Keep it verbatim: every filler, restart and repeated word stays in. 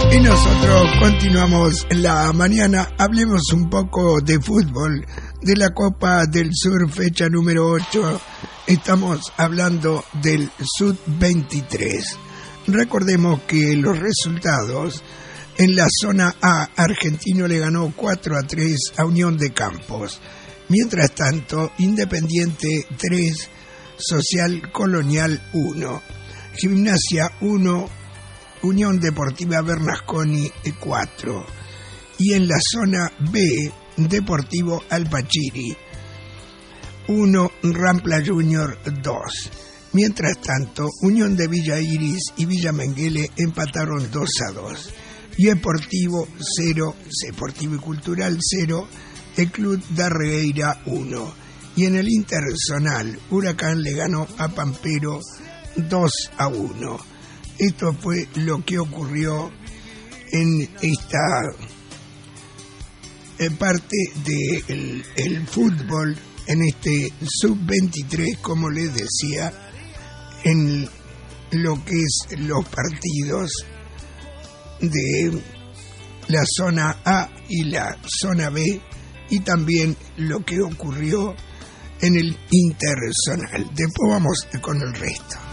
Y nosotros continuamos la mañana. Hablemos un poco de fútbol, de la Copa del Sur, fecha número ocho. Estamos hablando del sub veintitrés. Recordemos que los resultados en la zona A, Argentino le ganó cuatro a tres a Unión de Campos. Mientras tanto, Independiente tres, Social Colonial uno, Gimnasia uno, Unión Deportiva Bernasconi cuatro. Y en la zona B, Deportivo Alpachiri uno, Rampla Junior dos. Mientras tanto, Unión de Villa Iris y Villa Menguele empataron dos a dos. Y Deportivo cero, Deportivo y Cultural cero, el Club Darregueira uno. Y en el interzonal, Huracán le ganó a Pampero dos a uno. Esto fue lo que ocurrió en esta parte del el fútbol, en este sub veintitrés, como les decía, en lo que es los partidos de la zona A y la zona B, y también lo que ocurrió en el interzonal. Después vamos con el resto.